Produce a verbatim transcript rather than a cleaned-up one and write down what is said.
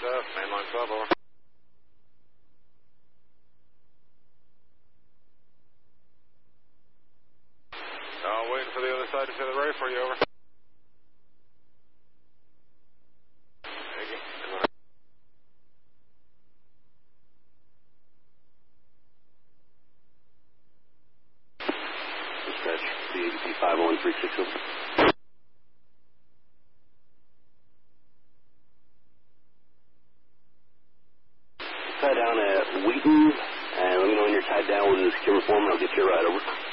up, mainline twelve, over. Uh, waiting for the other side to say the ready for you, over. Thank you. Dispatch, C A B C five one three six over. Tied down at Wheaton, and let me know when you're tied down with the secure form, and I'll get you right over.